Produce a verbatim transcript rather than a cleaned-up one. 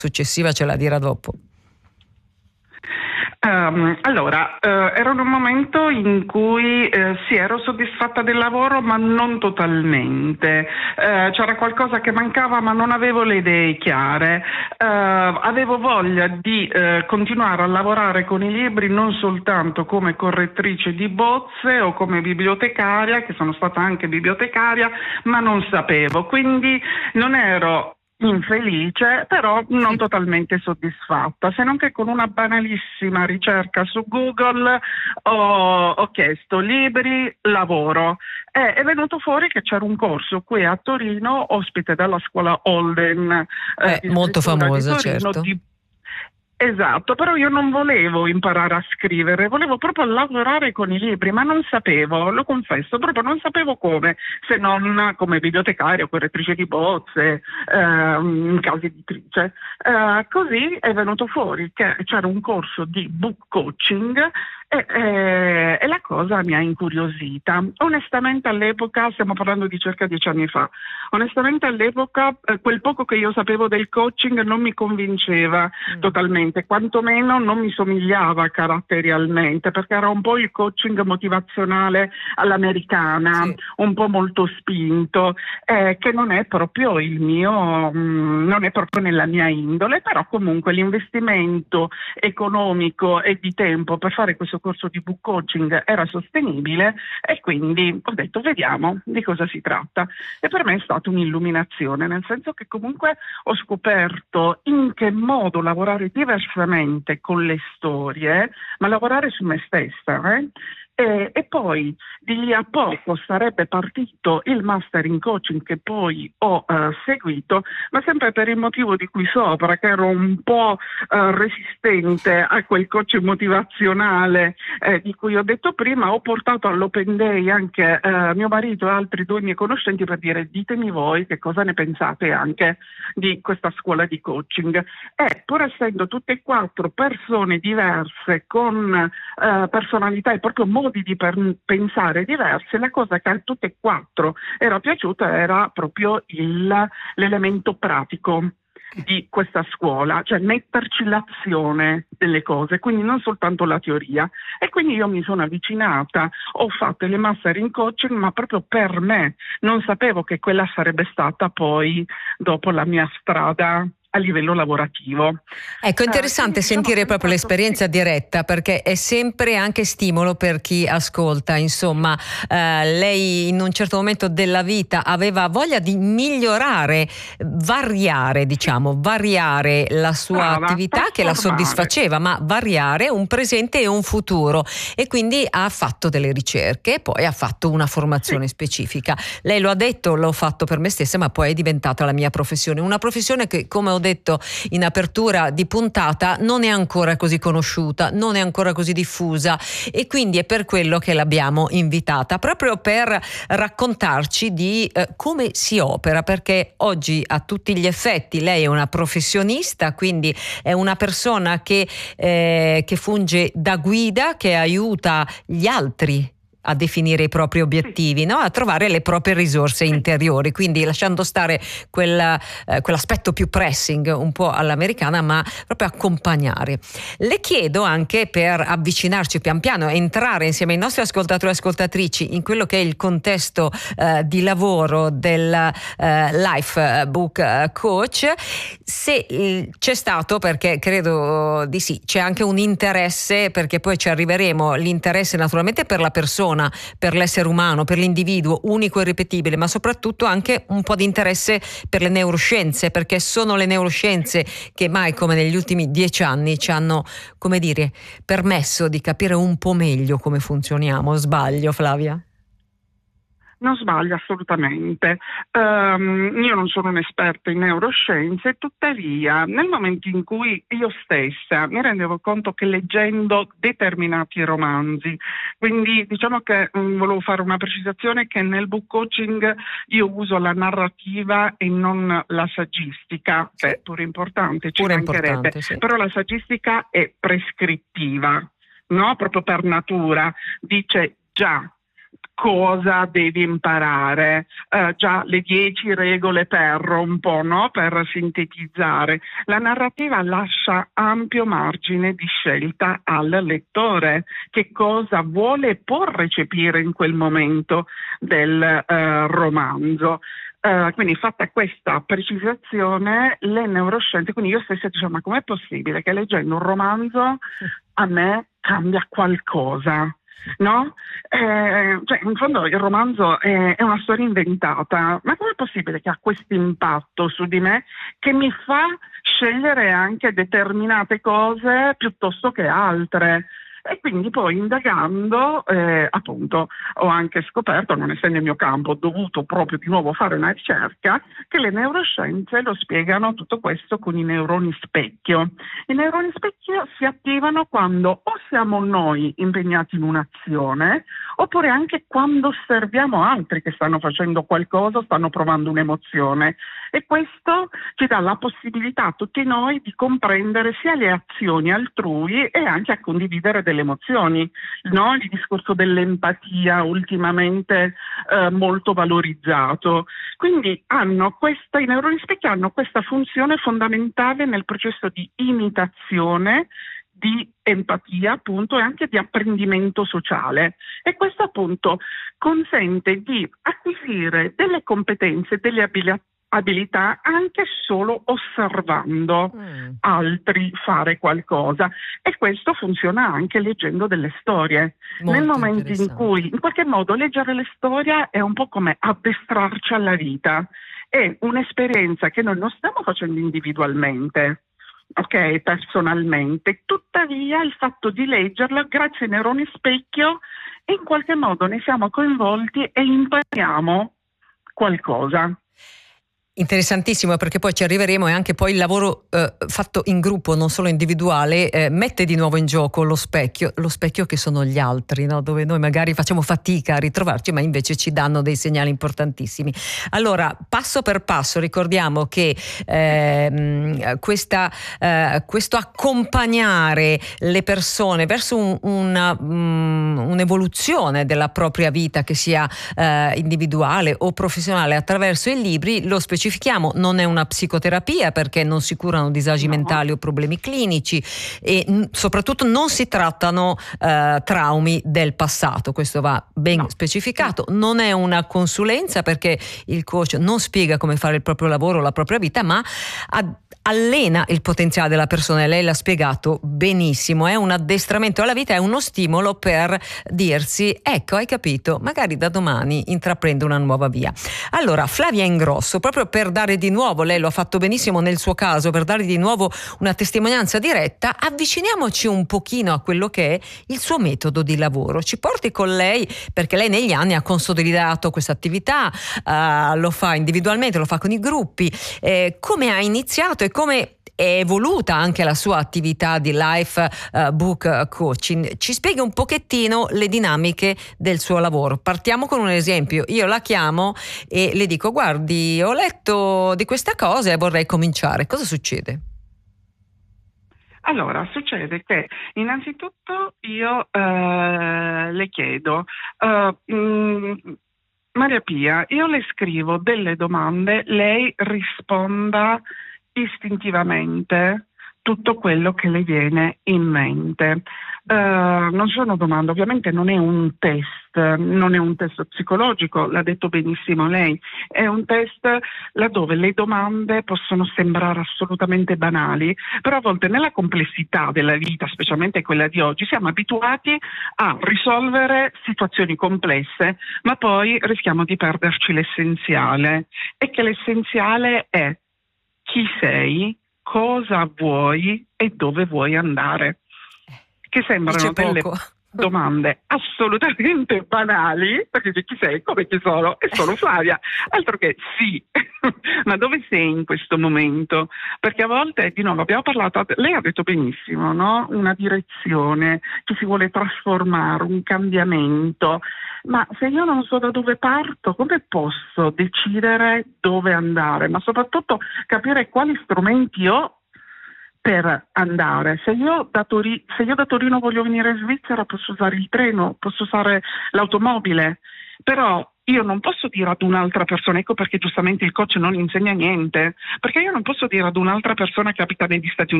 successiva ce la dirà dopo. Um, allora, uh, era un momento in cui uh, sì, ero soddisfatta del lavoro, ma non totalmente. Uh, c'era qualcosa che mancava, ma non avevo le idee chiare. Uh, avevo voglia di uh, continuare a lavorare con i libri, non soltanto come correttrice di bozze o come bibliotecaria, che sono stata anche bibliotecaria, ma non sapevo. Quindi non ero infelice, però non totalmente soddisfatta, se non che con una banalissima ricerca su Google ho, ho chiesto libri, lavoro, e è venuto fuori che c'era un corso qui a Torino, ospite dalla scuola Holden, eh, eh, molto famosa, di Torino, certo. di Esatto, però io non volevo imparare a scrivere, volevo proprio lavorare con i libri, ma non sapevo, lo confesso, proprio non sapevo come, se non come bibliotecaria, correttrice di bozze, ehm, in casa editrice. Eh, così è venuto fuori che c'era un corso di book coaching e, e, e la cosa mi ha incuriosita. Onestamente all'epoca, stiamo parlando di circa dieci anni fa, onestamente all'epoca eh, quel poco che io sapevo del coaching non mi convinceva mm. totalmente, quantomeno non mi somigliava caratterialmente, perché era un po' il coaching motivazionale all'americana, sì. un po' molto spinto, eh, che non è proprio il mio, mh, non è proprio nella mia indole, però comunque l'investimento economico e di tempo per fare questo corso di book coaching era sostenibile e quindi ho detto vediamo di cosa si tratta, e per me è stata un'illuminazione, nel senso che comunque ho scoperto in che modo lavorare diversamente con le storie, ma lavorare su me stessa, eh? E, e poi di lì a poco sarebbe partito il master in coaching che poi ho uh, seguito, ma sempre per il motivo di cui sopra, che ero un po' uh, resistente a quel coaching motivazionale eh, di cui ho detto prima. Ho portato all'Open Day anche uh, mio marito e altri due miei conoscenti per dire ditemi voi che cosa ne pensate anche di questa scuola di coaching, e pur essendo tutte e quattro persone diverse con uh, personalità e proprio modi di per- pensare diverse, la cosa che a tutte e quattro era piaciuta era proprio il, l'elemento pratico di questa scuola, cioè metterci l'azione delle cose, quindi non soltanto la teoria. E quindi io mi sono avvicinata, ho fatto le master in coaching, ma proprio per me, non sapevo che quella sarebbe stata poi dopo la mia strada a livello lavorativo. Ecco, interessante eh, sentire diciamo proprio l'esperienza sì. diretta, perché è sempre anche stimolo per chi ascolta. Insomma, eh, lei in un certo momento della vita aveva voglia di migliorare, variare, diciamo, variare la sua Brava, attività che la soddisfaceva, ma variare un presente e un futuro, e quindi ha fatto delle ricerche e poi ha fatto una formazione sì. specifica. Lei lo ha detto, l'ho fatto per me stessa, ma poi è diventata la mia professione, una professione che, come ho detto in apertura di puntata, non è ancora così conosciuta, non è ancora così diffusa, e quindi è per quello che l'abbiamo invitata, proprio per raccontarci di eh, come si opera, perché oggi a tutti gli effetti lei è una professionista, quindi è una persona che, eh, che funge da guida, che aiuta gli altri a definire i propri obiettivi, no? A trovare le proprie risorse interiori, quindi lasciando stare quel, eh, quell'aspetto più pressing un po' all'americana, ma proprio accompagnare. Le chiedo anche, per avvicinarci pian piano e entrare insieme ai nostri ascoltatori e ascoltatrici in quello che è il contesto eh, di lavoro del eh, Life Book Coach, se eh, c'è stato, perché credo di sì, c'è anche un interesse, perché poi ci arriveremo, l'interesse naturalmente per la persona, per l'essere umano, per l'individuo unico e irripetibile, ma soprattutto anche un po' di interesse per le neuroscienze, perché sono le neuroscienze che mai come negli ultimi dieci anni ci hanno, come dire, permesso di capire un po' meglio come funzioniamo. Sbaglio, Flavia? Non sbaglio assolutamente. Um, io non sono un'esperta in neuroscienze, tuttavia nel momento in cui io stessa mi rendevo conto che leggendo determinati romanzi, quindi diciamo che um, volevo fare una precisazione, che nel book coaching io uso la narrativa e non la saggistica, sì. Beh, pure importante, ci pure mancherebbe, importante, sì. Però la saggistica è prescrittiva, no? Proprio per natura, dice già cosa devi imparare, uh, già le dieci regole per un po', no? Per sintetizzare. La narrativa lascia ampio margine di scelta al lettore, che cosa vuole e può recepire in quel momento del uh, romanzo. Uh, quindi fatta questa precisazione, le neuroscienze, quindi io stessa dicevo, ma com'è possibile che leggendo un romanzo a me cambia qualcosa? No? Eh, cioè, in fondo il romanzo è, è una storia inventata, ma com'è possibile che ha questo impatto su di me che mi fa scegliere anche determinate cose piuttosto che altre? E quindi poi indagando, eh, appunto, ho anche scoperto, non essendo il mio campo, ho dovuto proprio di nuovo fare una ricerca, che le neuroscienze lo spiegano tutto questo con i neuroni specchio. I neuroni specchio si attivano quando o siamo noi impegnati in un'azione, oppure anche quando osserviamo altri che stanno facendo qualcosa, stanno provando un'emozione. E questo ci dà la possibilità a tutti noi di comprendere sia le azioni altrui e anche a condividere delle emozioni, no? Il discorso dell'empatia ultimamente eh, molto valorizzato. Quindi hanno questa, i neuroni specchio hanno questa funzione fondamentale nel processo di imitazione, di empatia appunto e anche di apprendimento sociale, e questo appunto consente di acquisire delle competenze, delle abilità abilità anche solo osservando mm. altri fare qualcosa, e questo funziona anche leggendo delle storie. Molto nel momento in cui in qualche modo leggere le storie è un po' come addestrarci alla vita, è un'esperienza che noi non stiamo facendo individualmente, ok, personalmente, tuttavia il fatto di leggerla grazie ai neuroni specchio in qualche modo ne siamo coinvolti e impariamo qualcosa. Interessantissimo, perché poi ci arriveremo, e anche poi il lavoro eh, fatto in gruppo, non solo individuale, eh, mette di nuovo in gioco lo specchio, lo specchio che sono gli altri, no? Dove noi magari facciamo fatica a ritrovarci, ma invece ci danno dei segnali importantissimi. Allora, passo per passo, ricordiamo che eh, questa, eh, questo accompagnare le persone verso un, una, um, un'evoluzione della propria vita, che sia eh, individuale o professionale, attraverso i libri, lo specifichiamo. Non è una psicoterapia, perché non si curano disagi no. mentali o problemi clinici, e n- soprattutto non si trattano uh, traumi del passato, questo va ben no. specificato. Non è una consulenza, perché il coach non spiega come fare il proprio lavoro, la propria vita, ma ad- allena il potenziale della persona, e lei l'ha spiegato benissimo. È un addestramento alla vita, è uno stimolo per dirsi: ecco, hai capito, magari da domani intraprendo una nuova via. Allora, Flavia Ingrosso, proprio per dare di nuovo, lei lo ha fatto benissimo nel suo caso, per dare di nuovo una testimonianza diretta, avviciniamoci un pochino a quello che è il suo metodo di lavoro. Ci porti con lei, perché lei negli anni ha consolidato questa attività, uh, lo fa individualmente, lo fa con i gruppi. Eh, come ha iniziato e come è evoluta anche la sua attività di life uh, book coaching? Ci spieghi un pochettino le dinamiche del suo lavoro. Partiamo con un esempio. Io la chiamo e le dico: guardi, ho letto di questa cosa e vorrei cominciare. Cosa succede? Allora, succede che innanzitutto io uh, le chiedo uh, mh, Maria Pia, io le scrivo delle domande, lei risponda istintivamente tutto quello che le viene in mente. Uh, non sono domande, ovviamente non è un test, non è un test psicologico, l'ha detto benissimo lei, è un test laddove le domande possono sembrare assolutamente banali, però a volte nella complessità della vita, specialmente quella di oggi, siamo abituati a risolvere situazioni complesse, ma poi rischiamo di perderci l'essenziale, e che l'essenziale è: chi sei, cosa vuoi e dove vuoi andare. Che sembrano delle domande assolutamente banali, perché chi sei, come chi sono, e sono Flavia, altro che sì, ma dove sei in questo momento? Perché a volte, di nuovo, abbiamo parlato, lei ha detto benissimo, no? Una direzione, che si vuole trasformare, un cambiamento, ma se io non so da dove parto, come posso decidere dove andare? Ma soprattutto capire quali strumenti ho per andare. Se io, da Tori- se io da Torino voglio venire in Svizzera posso usare il treno, posso usare l'automobile, però io non posso dire ad un'altra persona, ecco perché giustamente il coach non insegna niente, perché io non posso dire ad un'altra persona che abita negli Stati Uniti